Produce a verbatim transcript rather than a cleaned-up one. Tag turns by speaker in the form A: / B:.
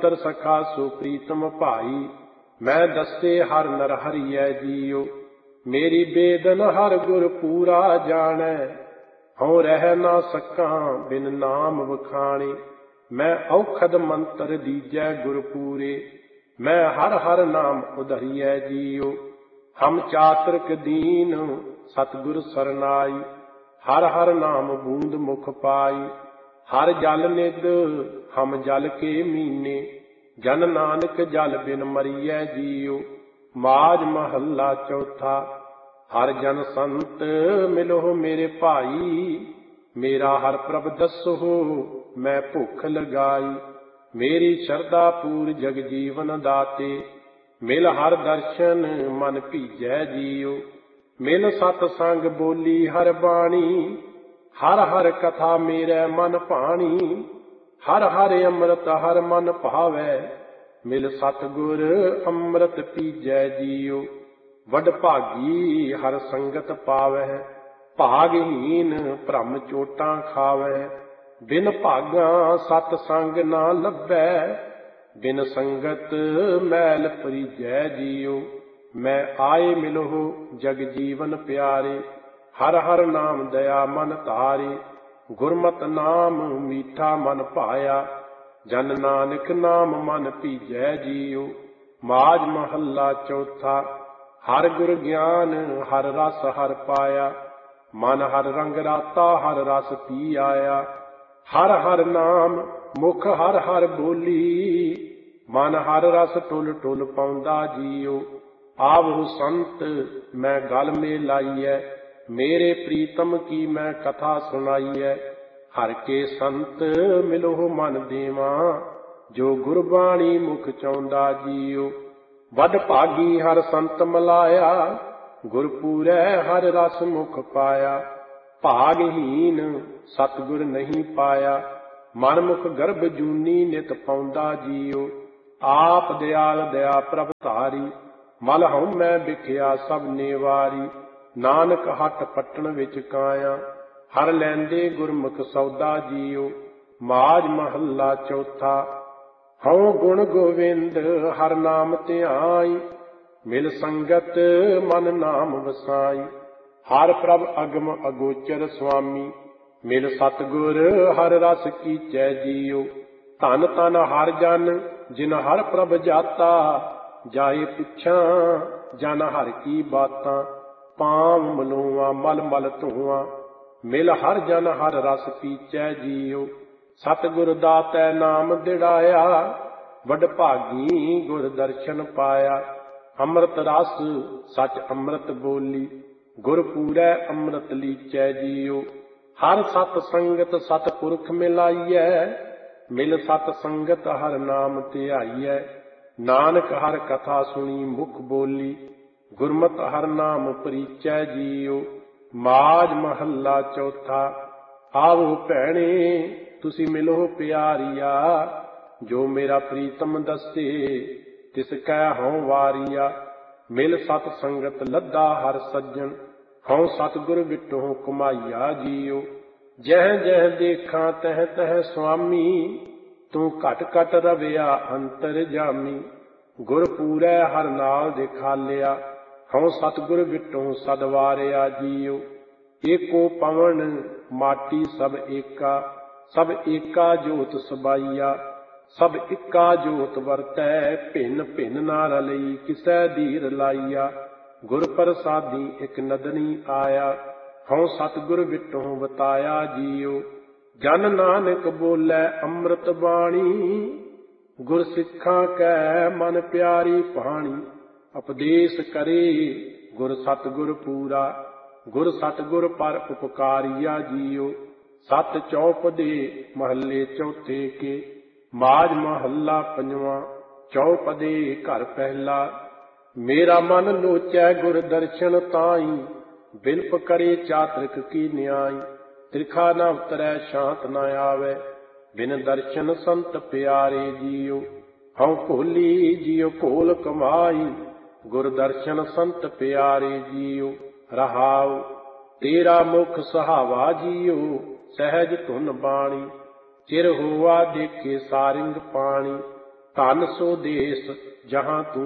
A: मित्र सखा सो प्रीतम भाई। मैं दसे हर नर हरियै जियो। मेरी बेदन हर गुर पूरा जानै। हूँ रह ना सकां बिन नाम वखाणे। मैं औखद मंत्र दीजै गुर पूरे। मैं हर हर नाम उधरियै जियो। हम चातुर्क दीन सतगुर सरनाई। हर हर नाम बूंद मुख पाई। हर जल निद हम जल के मीने। जन नानक जल बिन मरियै जियो। माज महला चौथा। हर जन संत मिलो मेरे भाई। मेरा हर प्रभ दसो मैं भुख लगाई। मेरी शरधा पूर जग जीवन दाते। मिल हर दर्शन मन भीजै जियो। मिल सत संग बोली हर बाणी। हर हर कथा मेरे मन भाणी। हर हर अमृत हर मन भावै। मिल सतगुर अमृत पीजै जियो। वड भागी हर संगत पावै। भागहीन भ्रम चोटां खावै। बिन भागां सत संग ना लभै। बिन संगत मैल परिजै जियो। मैं आए मिलो जग जीवन प्यारे। हर हर नाम दया मन तारे। गुरमत नाम मीठा मन भाया। जन नानक नाम मन भीजै जियो। माज महला चौथा। हर गुर ज्ञान हर रस हर पाया। मन हर रंग राता हर रस पी आया। हर हर नाम मुख हर हर बोली। मन हर रस टुल टुल पाउंदा जियो। आवहु संत मैं गल में लाइयै। मेरे प्रीतम की मैं कथा सुनाइयै। हर के संत मिलो मन देवा। जो गुरबाणी मुख चाहुंदा जियो। वड भागी हर संत मिलाया। गुरपूरै हर रस मुख पाया। भागहीन सतगुर नहीं पाया। मन मुख गर्भ जूनी नित पाउंदा जियो। आप दयाल दया प्रभ धारी। मल हऊँ मैं बिखिया सब नेवारी। नानक हट पट्टन विच काया। हर लैंदे गुरमुख सौदा जियो। माज महला चौथा। हऊँ गुण गोविंद हर नाम ध्याई। मिल संगत मन नाम वसाई। हर प्रभ अगम अगोचर स्वामी। मिल सतगुर हर रस कीचै जियो। धन धन हर जन जिन हर प्रभ जाता। जाए पुछां जन हर की बातां। पांव मलोआ मल मल धोआ। मिल हर जन हर रस पीचै जियो। सतगुर दातै नाम दिड़ाया। वड भागी गुर दर्शन पाया। अमृत रस सच अमृत बोली। गुर पूरै अमृत लीचै जियो। हर सत संगत सतपुरख मिलाइयै। मिल सत संगत हर नाम ध्याइयै। नानक हर कथा सुनी मुख बोली। गुरमत हर नाम परिचै जियो। माज महला चौथा। आवो भैणे तुसी मिलो प्यारिया। जो मेरा प्रीतम दसे तिस कै हऊँ वारिया। मिल सत संगत लद्दा हर सज्जन। हऊँ सतगुर विटों कुमाइया जियो। जह जह देखा तह तह स्वामी। तू घट घट रविया अंतर जामी। गुर पूरै हर नाल दिखालिया। हऊँ सतगुर विटों सदवारिया जियो। एको पवन माटी सब एका। सब एका जोत सबाइया। सब इक्का जोत वरतै। भिन्न भिन्न ना रलई किसै धीर लाइया। गुर प्रसादी एक नदनी आया। हऊँ सतगुर विटों बताया जियो। जन नानक बोलै अमृत बाणी। गुर सिक्खां कै मन प्यारी भाणी। उपदेश करे गुर सतगुर पूरा। गुर सतगुर पर उपकारिया जियो। सत चौपदे महले चौथे के। माज महला पंजवा। चौपदे घर पहला। मेरा मन लोचै गुर दर्शन ताई। बिनप करे चातृक की न्याय। त्रिखा न उतरै शांत न आवे। बिन दर्शन संत प्यारे जियो। हऊँ भोली जियो भोल कमाई। गुर दर्शन संत प्यारे जियो। रहाओ तेरा मुख सुहावा जियो। सहज धुन बाणी। चिर हुआ देखे सारिंग पाणी। ਧਨ ਸੋ ਦੇਸ ਜਹਾਂ ਤੂੰ